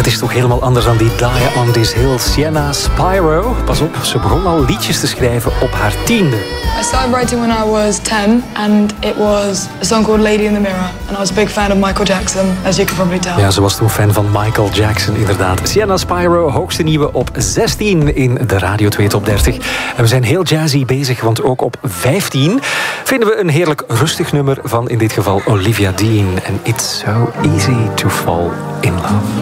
is toch helemaal anders dan die Die on This Hill. Sienna Spyro, pas op, ze begon al liedjes te schrijven op haar 10e. I started writing when I was 10 and it was a song called Lady in the Mirror. And I was a big fan of Michael Jackson, as you can probably tell. Ja, ze was toen fan van Michael Jackson, inderdaad. Sienna Spyro, hoogste nieuwe op 16 in de Radio 2 Top 30. En we zijn heel jazzy bezig, want ook op 15 vinden we een heerlijk rustig nummer van in dit geval Olivia Dean. En It's So Easy to Fall in Love.